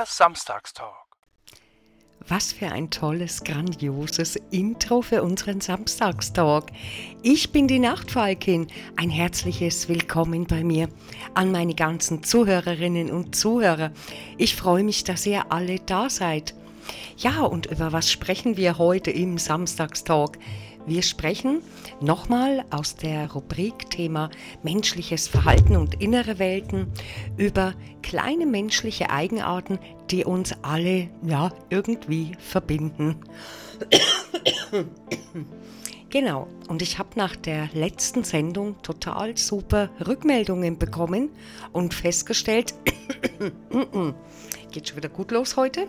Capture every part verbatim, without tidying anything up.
Der Samstagstalk. Was für ein tolles, grandioses Intro für unseren Samstagstalk. Ich bin die Nachtfalkin. Ein herzliches Willkommen bei mir an meine ganzen Zuhörerinnen und Zuhörer. Ich freue mich, dass ihr alle da seid. Ja, und über was sprechen wir heute im Samstagstalk? Wir sprechen nochmal aus der Rubrik Thema menschliches Verhalten und innere Welten über kleine menschliche Eigenarten, die uns alle ja irgendwie verbinden. Genau, und ich habe nach der letzten Sendung total super Rückmeldungen bekommen und festgestellt, geht schon wieder gut los heute,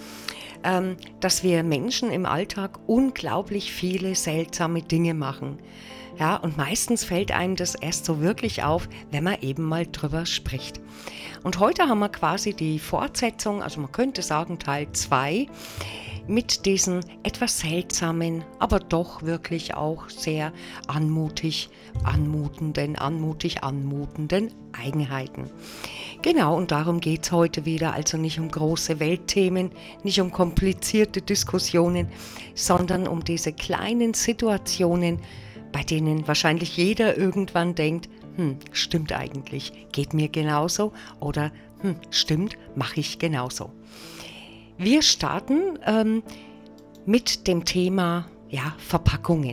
ähm, dass wir Menschen im Alltag unglaublich viele seltsame Dinge machen. Ja, und meistens fällt einem das erst so wirklich auf, wenn man eben mal drüber spricht. Und heute haben wir quasi die Fortsetzung, also man könnte sagen Teil zwei, mit diesen etwas seltsamen, aber doch wirklich auch sehr anmutig, anmutenden, anmutig anmutenden Eigenheiten. Genau, und darum geht es heute wieder, also nicht um große Weltthemen, nicht um komplizierte Diskussionen, sondern um diese kleinen Situationen, bei denen wahrscheinlich jeder irgendwann denkt, hm, stimmt eigentlich, geht mir genauso oder hm, stimmt, mache ich genauso. Wir starten ähm, mit dem Thema ja, Verpackungen.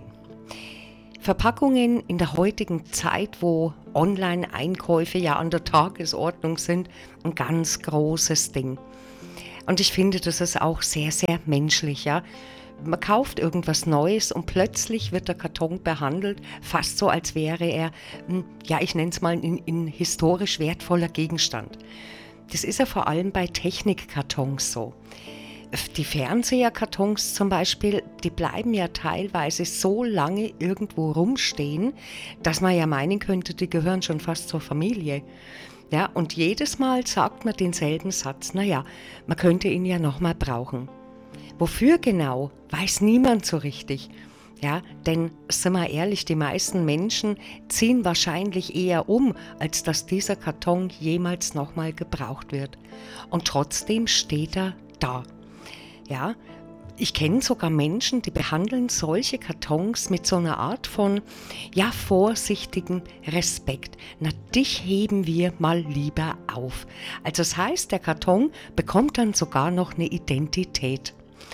Verpackungen in der heutigen Zeit, wo Online-Einkäufe ja an der Tagesordnung sind, ein ganz großes Ding. Und ich finde, das ist auch sehr, sehr menschlich. Ja? Man kauft irgendwas Neues und plötzlich wird der Karton behandelt, fast so, als wäre er, ja, ich nenne es mal ein, ein historisch wertvoller Gegenstand. Das ist ja vor allem bei Technikkartons so. Die Fernseherkartons zum Beispiel, die bleiben ja teilweise so lange irgendwo rumstehen, dass man ja meinen könnte, die gehören schon fast zur Familie. Ja, und jedes Mal sagt man denselben Satz, naja, man könnte ihn ja nochmal brauchen. Wofür genau, weiß niemand so richtig. Ja, denn, sind wir ehrlich, die meisten Menschen ziehen wahrscheinlich eher um, als dass dieser Karton jemals nochmal gebraucht wird. Und trotzdem steht er da. Ja, ich kenne sogar Menschen, die behandeln solche Kartons mit so einer Art von, ja, vorsichtigen Respekt. Na, dich heben wir mal lieber auf. Also das heißt, der Karton bekommt dann sogar noch eine Identität.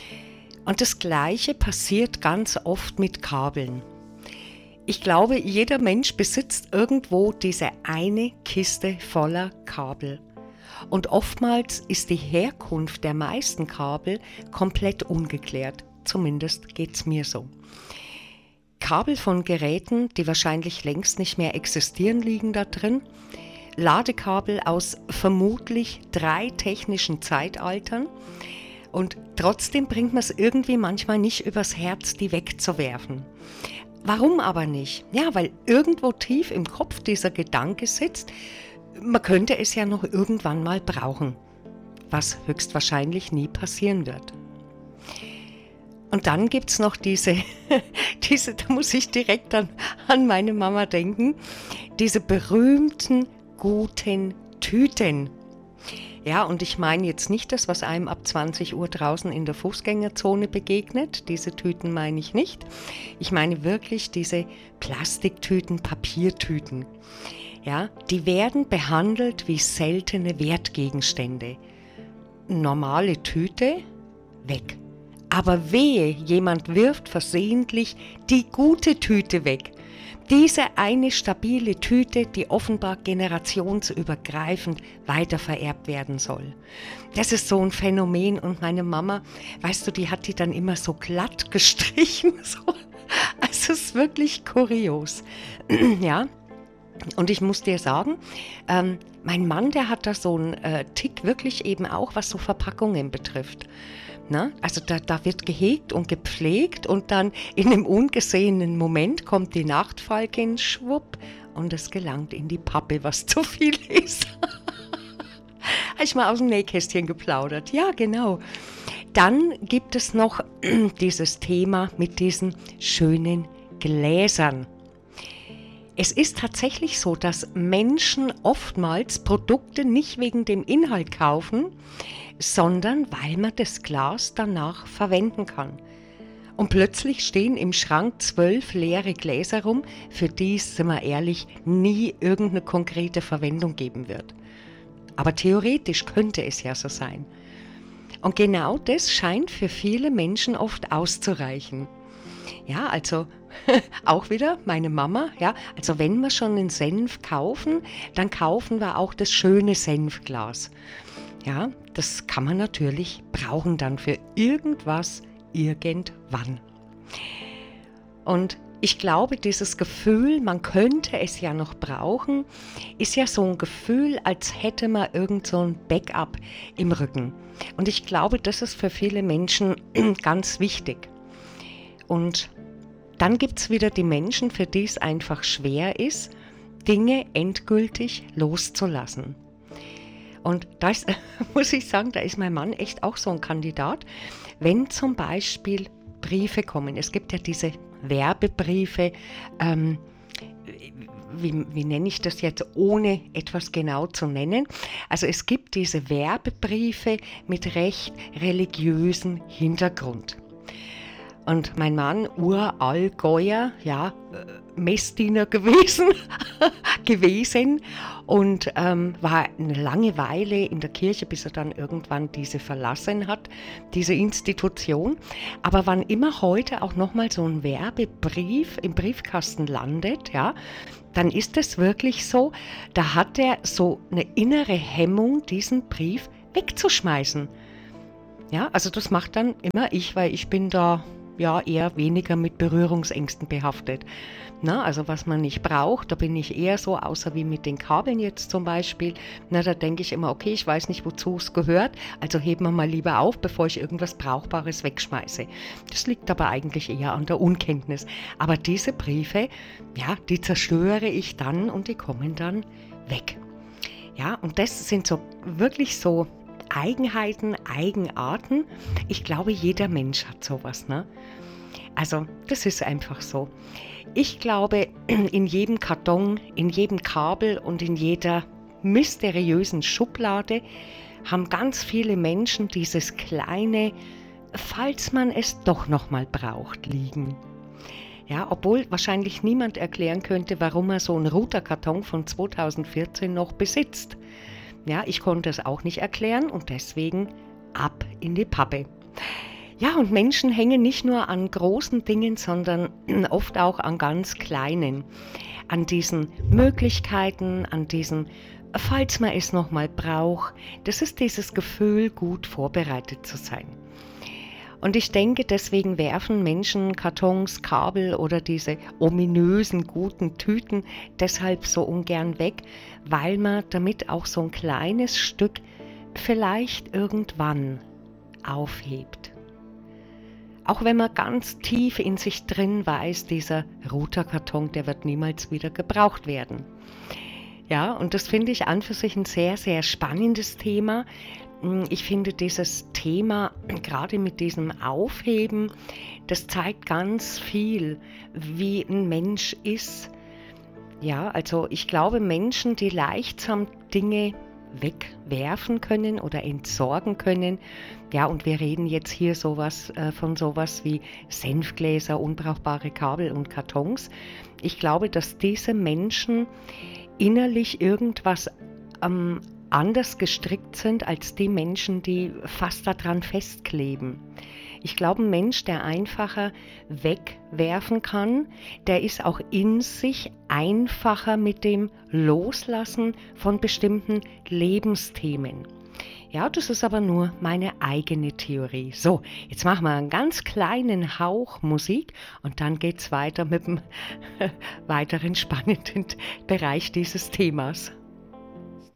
Und das Gleiche passiert ganz oft mit Kabeln. Ich glaube, jeder Mensch besitzt irgendwo diese eine Kiste voller Kabel. Und oftmals ist die Herkunft der meisten Kabel komplett ungeklärt. Zumindest geht es mir so. Kabel von Geräten, die wahrscheinlich längst nicht mehr existieren, liegen da drin. Ladekabel aus vermutlich drei technischen Zeitaltern. Und trotzdem bringt man es irgendwie manchmal nicht übers Herz, die wegzuwerfen. Warum aber nicht? Ja, weil irgendwo tief im Kopf dieser Gedanke sitzt, man könnte es ja noch irgendwann mal brauchen, was höchstwahrscheinlich nie passieren wird. Und dann gibt es noch diese, diese, da muss ich direkt an, an meine Mama denken, diese berühmten guten Tüten. Ja, und ich meine jetzt nicht das, was einem ab zwanzig Uhr draußen in der Fußgängerzone begegnet. Diese Tüten meine ich nicht. Ich meine wirklich diese Plastiktüten, Papiertüten. Ja, die werden behandelt wie seltene Wertgegenstände. Normale Tüte, weg. Aber wehe, jemand wirft versehentlich die gute Tüte weg. Diese eine stabile Tüte, die offenbar generationsübergreifend weitervererbt werden soll. Das ist so ein Phänomen und meine Mama, weißt du, die hat die dann immer so glatt gestrichen. So. Also es ist wirklich kurios. Ja. Und ich muss dir sagen, ähm, mein Mann, der hat da so einen äh, Tick wirklich eben auch, was so Verpackungen betrifft. Na? Also da, da wird gehegt und gepflegt und dann in einem ungesehenen Moment kommt die Nachtfalkin, schwupp, und es gelangt in die Pappe, was zu viel ist. Habe ich mal aus dem Nähkästchen geplaudert. Ja, genau. Dann gibt es noch dieses Thema mit diesen schönen Gläsern. Es ist tatsächlich so, dass Menschen oftmals Produkte nicht wegen dem Inhalt kaufen, sondern weil man das Glas danach verwenden kann. Und plötzlich stehen im Schrank zwölf leere Gläser rum, für die es, sind wir ehrlich, nie irgendeine konkrete Verwendung geben wird. Aber theoretisch könnte es ja so sein. Und genau das scheint für viele Menschen oft auszureichen. Ja, also auch wieder meine Mama, ja, also wenn wir schon einen Senf kaufen, dann kaufen wir auch das schöne Senfglas. Ja, das kann man natürlich brauchen dann für irgendwas, irgendwann. Und ich glaube, dieses Gefühl, man könnte es ja noch brauchen, ist ja so ein Gefühl, als hätte man irgend so ein Backup im Rücken. Und ich glaube, das ist für viele Menschen ganz wichtig. Und dann gibt es wieder die Menschen, für die es einfach schwer ist, Dinge endgültig loszulassen. Und da ist, muss ich sagen, da ist mein Mann echt auch so ein Kandidat. Wenn zum Beispiel Briefe kommen, es gibt ja diese Werbebriefe, ähm, wie, wie nenne ich das jetzt, ohne etwas genau zu nennen. Also es gibt diese Werbebriefe mit recht religiösem Hintergrund. Und mein Mann, Urallgäuer, ja, Messdiener gewesen, gewesen und ähm, war eine lange Weile in der Kirche, bis er dann irgendwann diese verlassen hat, diese Institution. Aber wann immer heute auch nochmal so ein Werbebrief im Briefkasten landet, ja, dann ist es wirklich so, da hat er so eine innere Hemmung, diesen Brief wegzuschmeißen. Ja, also das macht dann immer ich, weil ich bin da ja eher weniger mit Berührungsängsten behaftet. Na, also was man nicht braucht, da bin ich eher so, außer wie mit den Kabeln jetzt zum Beispiel. Na, da denke ich immer, okay, ich weiß nicht, wozu es gehört, also heben wir mal lieber auf, bevor ich irgendwas Brauchbares wegschmeiße. Das liegt aber eigentlich eher an der Unkenntnis. Aber diese Briefe, ja, die zerstöre ich dann und die kommen dann weg. Ja, und das sind so wirklich so Eigenheiten, Eigenarten. Ich glaube, jeder Mensch hat sowas, ne? Also, das ist einfach so. Ich glaube, in jedem Karton, in jedem Kabel und in jeder mysteriösen Schublade haben ganz viele Menschen dieses kleine, falls man es doch noch mal braucht, liegen. Ja, obwohl wahrscheinlich niemand erklären könnte, warum er so einen Routerkarton von zweitausendvierzehn noch besitzt. Ja, ich konnte es auch nicht erklären und deswegen ab in die Pappe. Ja, und Menschen hängen nicht nur an großen Dingen, sondern oft auch an ganz kleinen. An diesen Möglichkeiten, an diesen, falls man es nochmal braucht. Das ist dieses Gefühl, gut vorbereitet zu sein. Und ich denke, deswegen werfen Menschen Kartons, Kabel oder diese ominösen guten Tüten deshalb so ungern weg, weil man damit auch so ein kleines Stück vielleicht irgendwann aufhebt. Auch wenn man ganz tief in sich drin weiß, dieser Routerkarton, der wird niemals wieder gebraucht werden. Ja, und das finde ich an für sich ein sehr, sehr spannendes Thema. Ich finde dieses Thema, gerade mit diesem Aufheben, das zeigt ganz viel, wie ein Mensch ist. Ja, also ich glaube, Menschen, die leichtsam Dinge wegwerfen können oder entsorgen können, ja, und wir reden jetzt hier sowas, äh, von sowas wie Senfgläser, unbrauchbare Kabel und Kartons. Ich glaube, dass diese Menschen innerlich irgendwas am ähm, anders gestrickt sind als die Menschen, die fast daran festkleben. Ich glaube, ein Mensch, der einfacher wegwerfen kann, der ist auch in sich einfacher mit dem Loslassen von bestimmten Lebensthemen. Ja, das ist aber nur meine eigene Theorie. So, jetzt machen wir einen ganz kleinen Hauch Musik und dann geht's weiter mit dem weiteren spannenden Bereich dieses Themas.